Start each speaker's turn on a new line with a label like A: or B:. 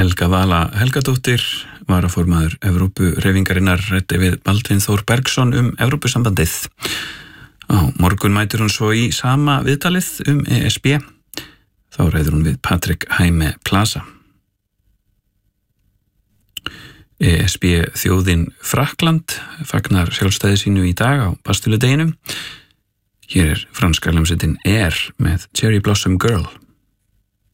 A: Helga Vala Helgadóttir, varaformaður Evrópuhreyfingarinnar, ræddi við Baldvin Þór Bergsson Evrópusambandið. Á morgun mætir hún svo í sama viðtalið ESB. Þá ræður hún við Patrik Hæme Plaza. ESB þjóðin Frakkland fagnar sjálfstæði sínu í dag á Bastiludeginum. Hér franska hljómsveitin Air með Cherry Blossom Girl.